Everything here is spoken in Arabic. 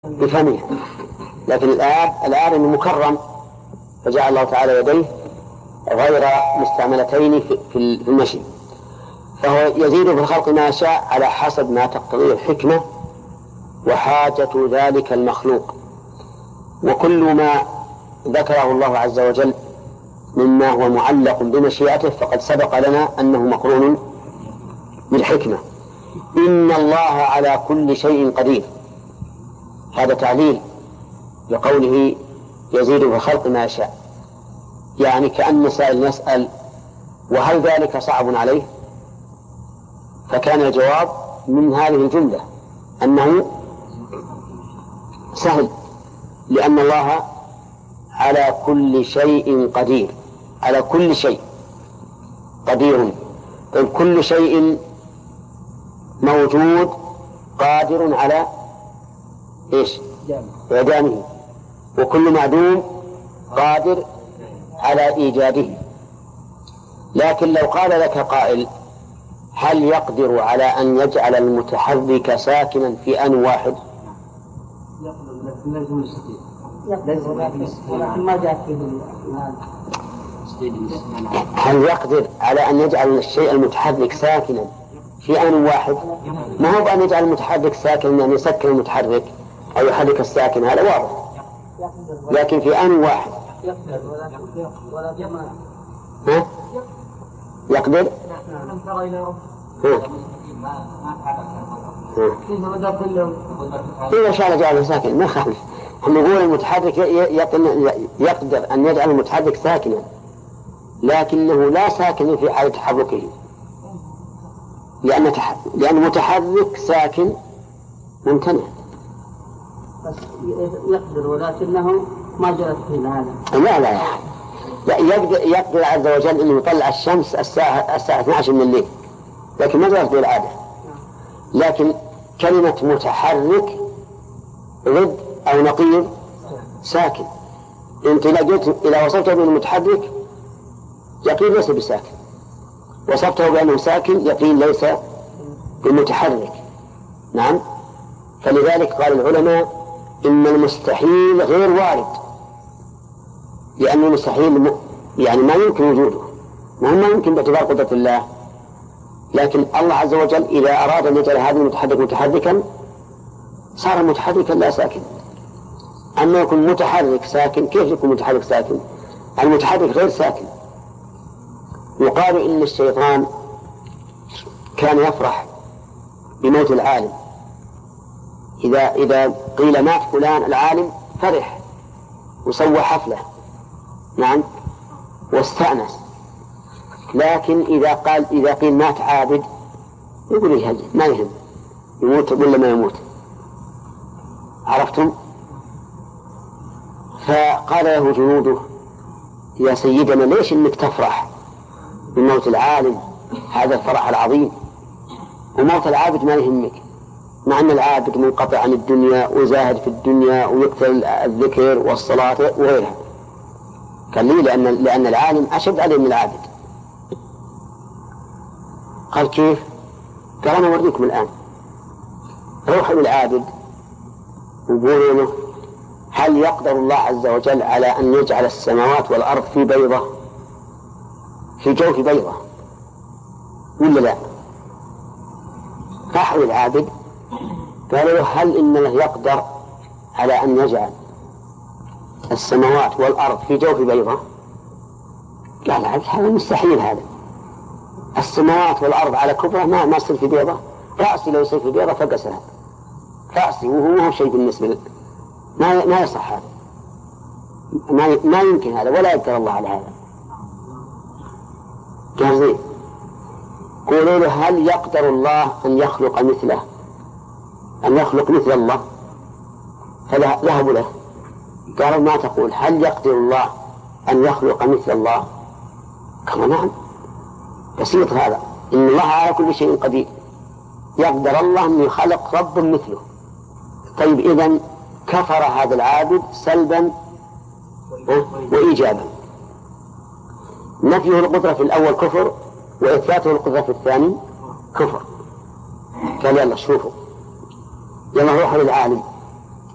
بفمها، لكن الآب مكرم، فجعل الله تعالى يديه غير مستعملتين في المشي، فهو يزيد في الخلق ما يشاء على حسب ما تقتضيه الحكمة وحاجة ذلك المخلوق. وكل ما ذكره الله عز وجل مما هو معلق بمشيئته فقد سبق لنا أنه مقرون بالحكمة. إن الله على كل شيء قدير، هذا تعليل لقوله يزيد في الخلق ما يشاء، يعني كأن سائل يسأل وهل ذلك صعب عليه؟ فكان الجواب من هذه الجملة أنه سهل، لأن الله على كل شيء قدير، على كل شيء قدير. كل شيء موجود قادر على إيش؟ إعدامه، وكل معدوم قادر على إيجاده. لكن لو قال لك قائل هل يقدر على أن يجعل المتحرك ساكنا في آن واحد؟ هل يقدر على أن يجعل الشيء المتحرك ساكنا في آن واحد؟ ما هو بأن يجعل المتحرك ساكنا أن يسكن المتحرك أو يحرك الساكن، هذا واضح، لكن في آن واحد يقدر. إذا شاء جعله ساكن ما خالف، نقول المتحرك يقدر أن يجعل المتحرك ساكنا، لكنه لا ساكن في حال تحركه، لأن متحرك ساكن ممتنع. بس يقدر ولكنه ما جرت في هذا. لا يقدر عز وجل أنه يطلع الشمس الساعة 12 من الليل، لكن ما جرت بالعادة. لكن كلمة متحرك ضد أو نقيض ساكن. أنت إذا وصفته بالمتحرك يقين ليس بساكن، وصفته بأنه ساكن يقين ليس بالمتحرك. نعم. فلذلك قال العلماء إن المستحيل غير وارد، لأن المستحيل يعني ما يمكن وجوده، ما يمكن باعتبار قدرة الله. لكن الله عز وجل إذا أراد أن يجعل هذا المتحرك متحركا صار متحركا لا ساكن. أما يكون متحرك ساكن، كيف يكون متحرك ساكن؟ المتحرك غير ساكن. يقال إن الشيطان كان يفرح بموت العالم، إذا قيل مات فلان العالم فرح وسوى حفلة، نعم، واستأنس. لكن إذا قيل مات عابد يقول يهجد، ما يهم يموت ولا ما يموت. عرفتم؟ فقال له جنوده يا سيدنا ليش إنك تفرح بموت العالم، هذا الفرح العظيم، وموت العابد ما يهمك، مع أن العابد منقطع عن الدنيا وزاهد في الدنيا ويكثر الذكر والصلاة وغيرها. قال لي لأن العالم أشد عليه من العابد. قال كيف؟ قال أنا أوريكم الآن، روحوا للعابد وقولوا له هل يقدر الله عز وجل على أن يجعل السماوات والأرض في بيضة، في جوف بيضة، ولا لا؟ راحوا للعابد قالوا له هل إن الله يقدر على أن يجعل السماوات والأرض في جوف بيضة؟ قال هذا مستحيل، هذا السماوات والأرض على كبرى ما يصير في بيضة، رأسي لو يصير في بيضة فقسها رأسي، وهو شيء بالنسبة لك ما يصح هذا، ما يمكن هذا، ولا يقدر الله على هذا. جاهزين؟ قولوا له هل يقدر الله أن يخلق مثله، أن يخلق مثل الله؟ فذهبوا له قالوا ما تقول، هل يقدر الله أن يخلق مثل الله؟ قالوا نعم، بسيط هذا، إن الله على كل شيء قدير، يقدر الله أن يخلق رب مثله. طيب إذن كفر هذا العابد سلبا وإيجابا، نفيه القدرة في الأول كفر، وإثباته القدرة في الثاني كفر. قال يلا شوفوا، يلا روحوا للعالم